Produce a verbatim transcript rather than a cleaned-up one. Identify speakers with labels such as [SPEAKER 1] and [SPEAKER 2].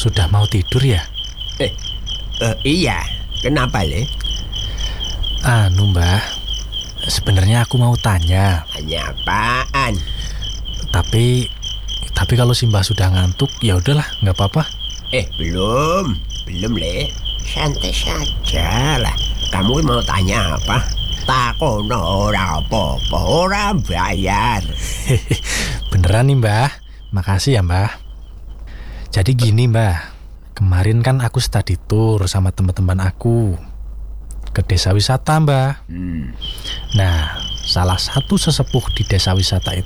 [SPEAKER 1] sudah mau tidur ya?
[SPEAKER 2] Eh, uh, iya. Kenapa, Le?
[SPEAKER 1] Anu, Mbah. Sebenarnya aku mau tanya.
[SPEAKER 2] Tanya apaan?
[SPEAKER 1] Tapi tapi kalau si Mbah sudah ngantuk, ya udahlah, nggak apa-apa.
[SPEAKER 2] Eh, belum. Belum, Le. Santai saja lah. Kamu mau tanya apa? Takono ora apa-apa, ora bayar.
[SPEAKER 1] Beneran nih, Mbah. Makasih ya, Mbah. Jadi gini, Mbah. Kemarin kan aku study tour sama teman-teman aku ke desa wisata, Mbah.
[SPEAKER 2] Hmm.
[SPEAKER 1] Nah, salah satu sesepuh di desa wisata itu